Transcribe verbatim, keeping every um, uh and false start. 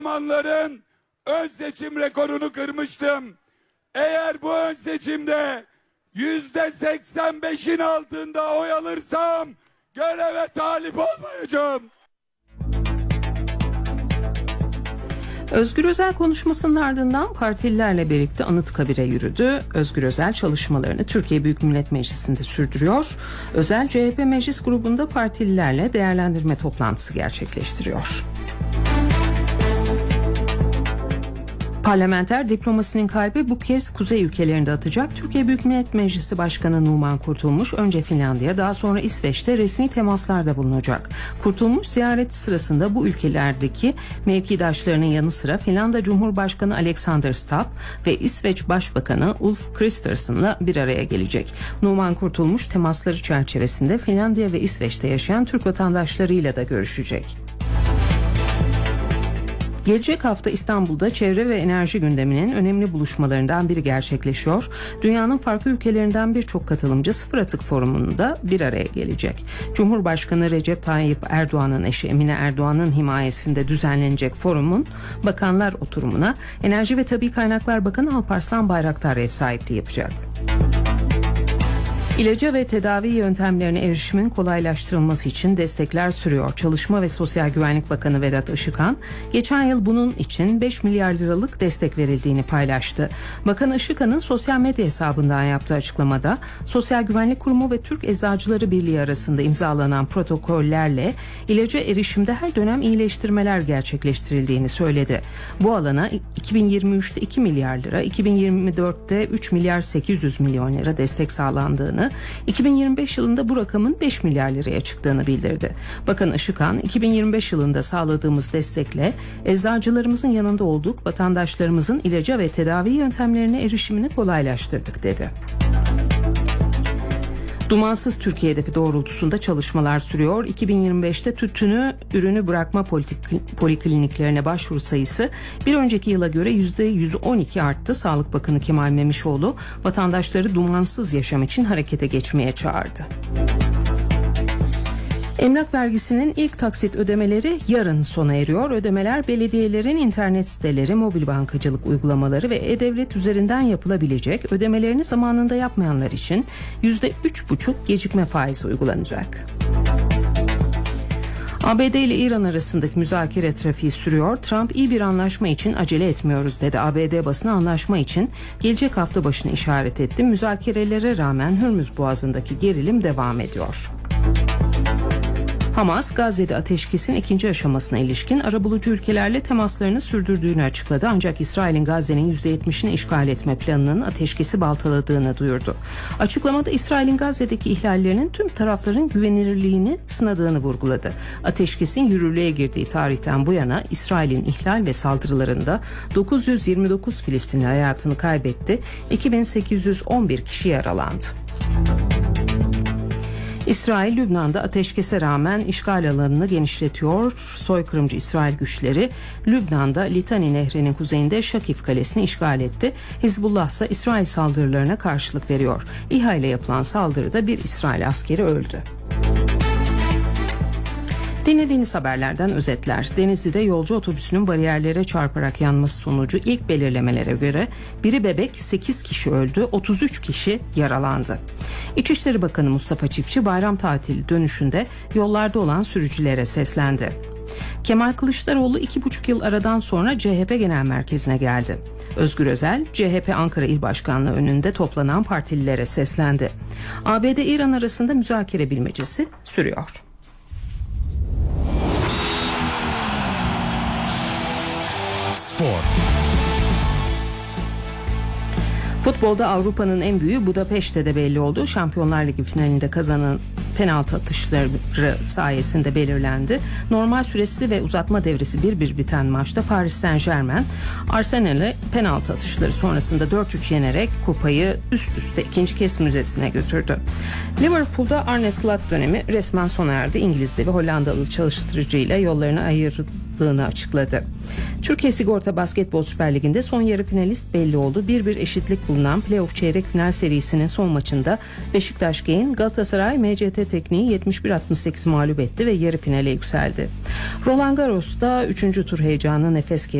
Almanların ön seçim rekorunu kırmıştım. Eğer bu ön seçimde yüzde seksen beşin altında oy alırsam göreve talip olmayacağım. Özgür Özel konuşmasının ardından partililerle birlikte Anıtkabir'e yürüdü. Özgür Özel çalışmalarını Türkiye Büyük Millet Meclisi'nde sürdürüyor. Özel C H P meclis grubunda partililerle değerlendirme toplantısı gerçekleştiriyor. Parlamenter diplomasinin kalbi bu kez kuzey ülkelerinde atacak. Türkiye Büyük Millet Meclisi Başkanı Numan Kurtulmuş önce Finlandiya, daha sonra İsveç'te resmi temaslarda bulunacak. Kurtulmuş ziyareti sırasında bu ülkelerdeki mevkidaşlarının yanı sıra Finlandiya Cumhurbaşkanı Alexander Stubb ve İsveç Başbakanı Ulf Kristersson'la bir araya gelecek. Numan Kurtulmuş temasları çerçevesinde Finlandiya ve İsveç'te yaşayan Türk vatandaşlarıyla da görüşecek. Gelecek hafta İstanbul'da çevre ve enerji gündeminin önemli buluşmalarından biri gerçekleşiyor. Dünyanın farklı ülkelerinden birçok katılımcı Sıfır Atık Forumu'nda bir araya gelecek. Cumhurbaşkanı Recep Tayyip Erdoğan'ın eşi Emine Erdoğan'ın himayesinde düzenlenecek forumun bakanlar oturumuna Enerji ve Tabii Kaynaklar Bakanı Alparslan Bayraktar ev sahipliği yapacak. İlaca ve tedavi yöntemlerine erişimin kolaylaştırılması için destekler sürüyor. Çalışma ve Sosyal Güvenlik Bakanı Vedat Işıkhan, geçen yıl bunun için beş milyar liralık destek verildiğini paylaştı. Bakan Işıkhan'ın sosyal medya hesabından yaptığı açıklamada, Sosyal Güvenlik Kurumu ve Türk Eczacıları Birliği arasında imzalanan protokollerle ilaca erişimde her dönem iyileştirmeler gerçekleştirildiğini söyledi. Bu alana iki bin yirmi üçte iki milyar lira, iki bin yirmi dörtte üç milyar sekiz yüz milyon lira destek sağlandığını, iki bin yirmi beş yılında bu rakamın beş milyar liraya çıktığını bildirdi. Bakan Işıkhan, iki bin yirmi beş yılında sağladığımız destekle eczacılarımızın yanında olduk, vatandaşlarımızın ilaca ve tedavi yöntemlerine erişimini kolaylaştırdık dedi. Dumansız Türkiye hedefi doğrultusunda çalışmalar sürüyor. iki bin yirmi beşte tütünü ürünü bırakma polikliniklerine başvuru sayısı bir önceki yıla göre yüzde yüz on iki arttı. Sağlık Bakanı Kemal Memişoğlu vatandaşları dumansız yaşam için harekete geçmeye çağırdı. Emlak vergisinin ilk taksit ödemeleri yarın sona eriyor. Ödemeler belediyelerin internet siteleri, mobil bankacılık uygulamaları ve e-devlet üzerinden yapılabilecek. Ödemelerini zamanında yapmayanlar için yüzde üç buçuk gecikme faizi uygulanacak. A B D ile İran arasındaki müzakere trafiği sürüyor. Trump iyi bir anlaşma için acele etmiyoruz dedi. A B D basını anlaşma için gelecek hafta başını işaret etti. Müzakerelere rağmen Hürmüz Boğazı'ndaki gerilim devam ediyor. Hamas, Gazze'de ateşkesin ikinci aşamasına ilişkin arabulucu ülkelerle temaslarını sürdürdüğünü açıkladı. Ancak İsrail'in Gazze'nin yüzde yetmişini işgal etme planının ateşkesi baltaladığını duyurdu. Açıklamada İsrail'in Gazze'deki ihlallerinin tüm tarafların güvenilirliğini sınadığını vurguladı. Ateşkesin yürürlüğe girdiği tarihten bu yana İsrail'in ihlal ve saldırılarında dokuz yüz yirmi dokuz Filistinli hayatını kaybetti. iki bin sekiz yüz on bir kişi yaralandı. İsrail, Lübnan'da ateşkese rağmen işgal alanını genişletiyor. Soykırımcı İsrail güçleri Lübnan'da Litani Nehri'nin kuzeyinde Şakif Kalesi'ni işgal etti. Hizbullah ise İsrail saldırılarına karşılık veriyor. İHA ile yapılan saldırıda bir İsrail askeri öldü. Dinlediğiniz haberlerden özetler. Denizli'de yolcu otobüsünün bariyerlere çarparak yanması sonucu ilk belirlemelere göre biri bebek, sekiz kişi öldü, otuz üç kişi yaralandı. İçişleri Bakanı Mustafa Çiftçi bayram tatili dönüşünde yollarda olan sürücülere seslendi. Kemal Kılıçdaroğlu iki buçuk yıl aradan sonra C H P Genel Merkezi'ne geldi. Özgür Özel, C H P Ankara İl Başkanlığı önünde toplanan partililere seslendi. A B D-İran arasında müzakere bilmecesi sürüyor. Futbolda Avrupa'nın en büyüğü Budapeşte de belli oldu. Şampiyonlar Ligi finalinde kazanan penaltı atışları sayesinde belirlendi. Normal süresi ve uzatma devresi bir bir biten maçta Paris Saint-Germain Arsenal'e penaltı atışları sonrasında dört üç yenerek kupayı üst üste ikinci kez müzesine götürdü. Liverpool'da Arne Slot dönemi resmen sona erdi. İngiliz devi Hollandalı çalıştırıcıyla yollarını ayırdı rahatlığını açıkladı. Türkiye Sigorta Basketbol Süper Ligi'nde son yarı finalist belli oldu. bir bir eşitlik bulunan playoff çeyrek final serisinin son maçında Beşiktaş Gain Galatasaray M C T Tekniği yetmiş bir altmış sekiz mağlup etti ve yarı finale yükseldi. Roland Garros'ta üçüncü tur heyecanı nefes kesti.